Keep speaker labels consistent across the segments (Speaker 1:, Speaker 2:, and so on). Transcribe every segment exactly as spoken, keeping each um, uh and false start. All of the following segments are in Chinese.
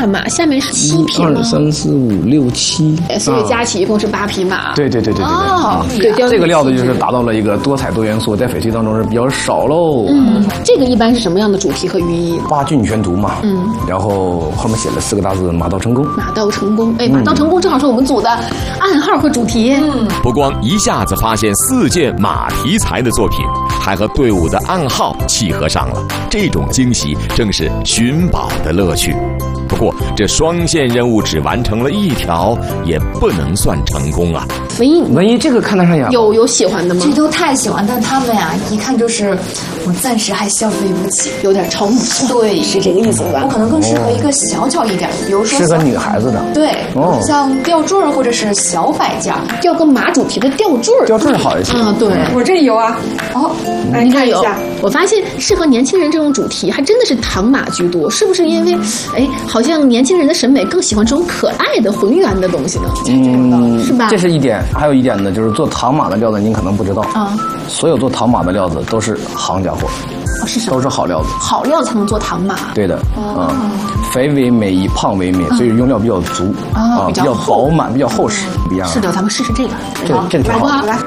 Speaker 1: 大马，下面是七匹吗？
Speaker 2: 二三四五六七，
Speaker 1: 所以加起一共是八匹马。
Speaker 2: 对对对对对对。
Speaker 1: 哦，
Speaker 2: 对，这个料子就是达到了一个多彩多元素，在翡翠当中是比较少喽。
Speaker 1: 嗯，这个一般是什么样的主题和寓意？
Speaker 2: 八骏全图嘛。
Speaker 1: 嗯，
Speaker 2: 然后后面写了四个大字“马到成功”。
Speaker 1: 马到成功，哎，马到成功正好是我们组的暗号和主题。嗯，
Speaker 3: 不光一下子发现四件马题材的作品，还和队伍的暗号契合上了。这种惊喜正是寻宝的乐趣。不过这双线任务只完成了一条，也不能算成功啊。
Speaker 1: 文艺，
Speaker 2: 文艺这个看得上眼，
Speaker 1: 有有喜欢的吗？
Speaker 4: 这都太喜欢，但他们呀，一看就是我暂时还消费不起，
Speaker 1: 有点超母。
Speaker 4: 对，
Speaker 1: 是这个意思吧？
Speaker 4: 我可能更适合一个小巧一点，比如说
Speaker 2: 适合女孩子的。
Speaker 4: 对，
Speaker 2: 哦，
Speaker 4: 像吊坠或者是小摆件，
Speaker 1: 要个马主题的吊坠。
Speaker 2: 吊坠好一些。
Speaker 1: 啊，对，
Speaker 5: 我这里有啊。
Speaker 4: 哦，
Speaker 5: 来你看一下。
Speaker 1: 我发现适合年轻人这种主题，还真的是唐马居多，是不是因为，哎，好像年轻人的审美更喜欢这种可爱的浑圆的东西呢？
Speaker 2: 嗯，
Speaker 1: 是吧？
Speaker 2: 这是一点，还有一点呢，就是做唐马的料子，您可能不知道
Speaker 1: 啊。
Speaker 2: 所有做唐马的料子都是行家货，
Speaker 1: 哦，是什么？
Speaker 2: 都是好料子，
Speaker 1: 好料才能做唐马。
Speaker 2: 对的，啊，肥为美，以胖为美，所以用料比较足啊，比较饱满，比较厚实，不一样。
Speaker 1: 是的，咱们试试这个，
Speaker 2: 这这挺好。
Speaker 1: 来。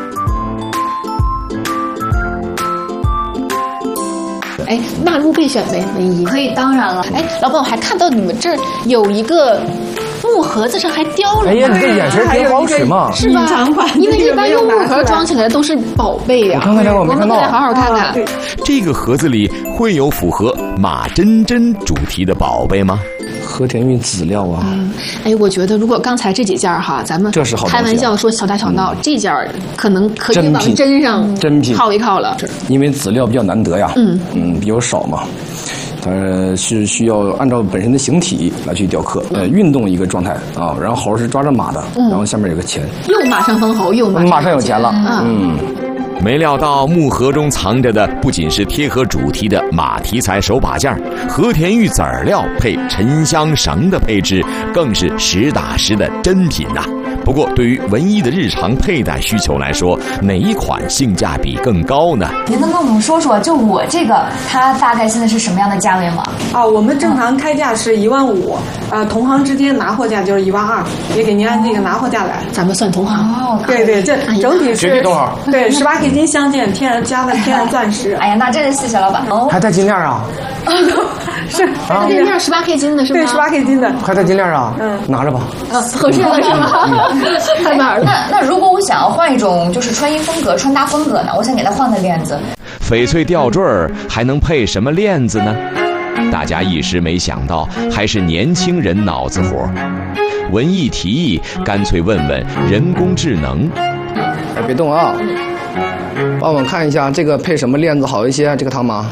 Speaker 1: 哎，纳入备选呗，文艺
Speaker 4: 可以，当然了。
Speaker 1: 哎，老板，我还看到你们这儿有一个木盒子上还雕了。
Speaker 2: 哎呀，你这眼神挺好使嘛，
Speaker 1: 是吧？因为一般用木盒装起来都是宝贝呀。
Speaker 2: 我看看这个，我没看到。
Speaker 1: 我们好好看看。
Speaker 3: 这个盒子里会有符合马真真主题的宝贝吗？
Speaker 2: 和田玉籽料啊，
Speaker 1: 嗯，哎，我觉得如果刚才这几件哈，咱们
Speaker 2: 这是好
Speaker 1: 开玩笑说小打小闹，嗯、这件可能可以往真上
Speaker 2: 真品
Speaker 1: 靠一靠了。
Speaker 2: 因为籽料比较难得呀，嗯嗯，比较少嘛，它是需要按照本身的形体来去雕刻，呃，运动一个状态啊，然后猴是抓着马的，嗯、然后下面有个钱，
Speaker 1: 又马上封侯，又马上
Speaker 2: 马上有钱了，嗯。
Speaker 3: 没料到木盒中藏着的不仅是贴合主题的马题材手把件，和田玉籽料配沉香绳的配置更是实打实的真品呐、啊。不过对于文艺的日常佩戴需求来说，哪一款性价比更高呢？
Speaker 4: 您能跟我们说说，就我这个它大概现在是什么样的价位吗？
Speaker 5: 啊，我们正常开价是一万五，呃，同行之间拿货价就是一万二，也给您按这个拿货价来。
Speaker 1: 咱们算同行
Speaker 4: 哦，
Speaker 5: 对对，这整体是
Speaker 2: 多少？
Speaker 5: 对，十八 K 金镶嵌，天然加了天然钻石。
Speaker 4: 哎呀，那真是谢谢老板哦。
Speaker 2: 还带金链啊？
Speaker 5: 是
Speaker 1: 啊，这链十八 K 金的是吗？
Speaker 5: 对，十八 K 金的，
Speaker 2: 还带金链啊？嗯，拿着吧。
Speaker 1: 啊，合适了是吗？太棒了。
Speaker 4: 那那如果我想要换一种就是穿衣风格、穿搭风格呢？我想给它换个链子。
Speaker 3: 翡翠吊坠还能配什么链子呢？大家一时没想到，还是年轻人脑子活。文艺提议，干脆问问人工智能。
Speaker 2: 哎，别动啊！帮我看一下这个配什么链子好一些？这个唐马。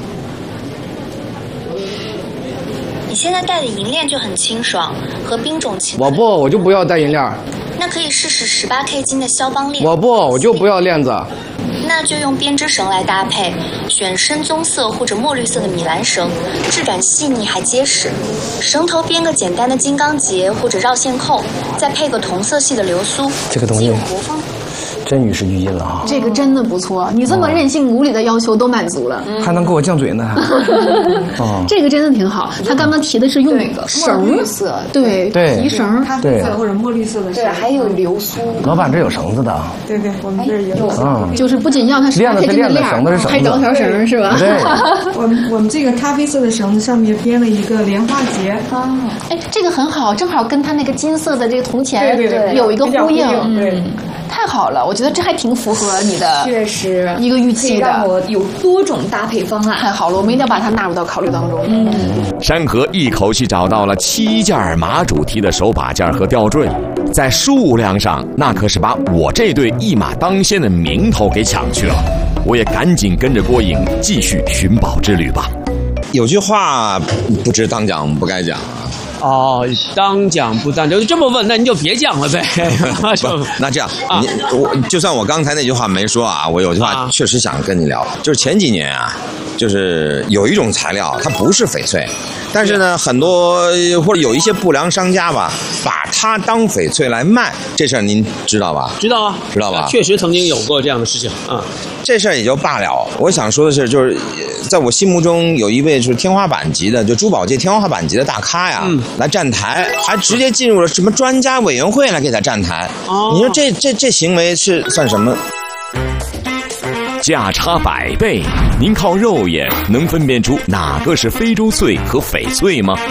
Speaker 6: 你现在戴的银链就很清爽，和冰种齐。
Speaker 2: 我不，我就不要戴银链。
Speaker 6: 那可以试试十八 K 金的肖邦链。
Speaker 2: 我不，我就不要链子。
Speaker 6: 那就用编织绳来搭配，选深棕色或者墨绿色的米兰绳，质感细腻还结实。绳头编个简单的金刚结或者绕线扣，再配个同色系的流苏，
Speaker 2: 这个东西
Speaker 6: 国风。
Speaker 2: 真与时俱进了啊！
Speaker 1: 这个真的不错，你这么任性无理的要求都满足了，
Speaker 2: 还能给我犟嘴呢。
Speaker 1: 哦，这个真的挺好。他刚刚提的是用绳
Speaker 4: 绿色，
Speaker 1: 对
Speaker 2: 对，
Speaker 1: 提绳，
Speaker 5: 咖啡色或者墨绿色的，
Speaker 4: 对，还有流苏。
Speaker 2: 老板这有绳子的，
Speaker 5: 对对，我们这儿有。
Speaker 1: 嗯，就是不仅要它
Speaker 2: 链子是链子，绳子是绳子，
Speaker 1: 还找条绳是吧？
Speaker 2: 对。
Speaker 5: 我们我们这个咖啡色的绳子上面编了一个莲花结
Speaker 1: 啊，哎，这个很好，正好跟它那个金色的这个铜钱
Speaker 5: 对对对
Speaker 1: 有一个呼应，
Speaker 5: 对。
Speaker 1: 太好了，我觉得这还挺符合你的，
Speaker 4: 确实
Speaker 1: 一个预期的，
Speaker 4: 让我有多种搭配方案。
Speaker 1: 太好了，我们一定要把它纳入到考虑当中。嗯，
Speaker 3: 山河一口气找到了七件马主题的手把件和吊坠，在数量上那可是把我这对一马当先的名头给抢去了。我也赶紧跟着郭颖继续寻宝之旅吧。
Speaker 7: 有句话不知当讲不该讲啊。
Speaker 8: 哦，当讲不当讲，就这么问，那你就别讲了呗。
Speaker 7: 不，那这样，啊、你我就算我刚才那句话没说啊，我有句话确实想跟你聊，啊、就是前几年啊，就是有一种材料，它不是翡翠， 但是呢，很多或者有一些不良商家吧，把它当翡翠来卖，这事儿您知道吧？
Speaker 8: 知道啊，
Speaker 7: 知道吧？
Speaker 8: 确实曾经有过这样的事情啊。
Speaker 7: 这事儿也就罢了。我想说的是，就是在我心目中有一位就是天花板级的，就珠宝界天花板级的大咖呀，嗯、来站台，还直接进入了什么专家委员会来给他站台。哦，你说这这这行为是算什么？
Speaker 3: 价差百倍，您靠肉眼能分辨出哪个是非洲翠和翡翠吗？